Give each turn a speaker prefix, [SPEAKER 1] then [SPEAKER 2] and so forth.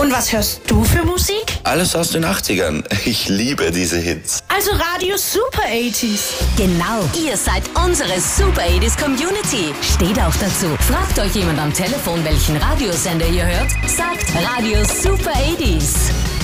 [SPEAKER 1] Und was hörst du für Musik?
[SPEAKER 2] Alles aus den 80ern. Ich liebe diese Hits.
[SPEAKER 1] Also Radio Super 80s.
[SPEAKER 3] Genau, ihr seid unsere Super 80s Community. Steht auch dazu. Fragt euch jemand am Telefon, welchen Radiosender ihr hört? Sagt Radio Super 80s.